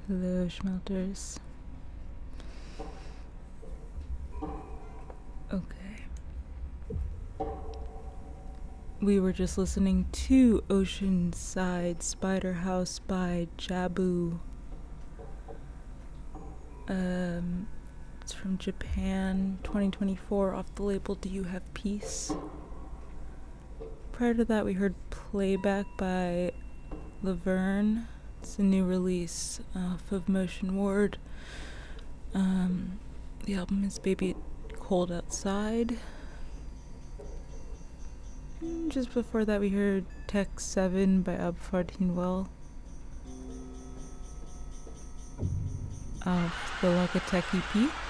Hello, Schmelters. Okay. We were just listening to Oceanside Spider House by Jabu. It's from Japan, 2024, off the label Do You Have Peace? Prior to that, we heard Playback by Laverne. It's a new release off of Motion Ward. The album is Baby Cold Outside. And just before that, we heard Tech 7 by Abfardinwell off the Lagatech EP.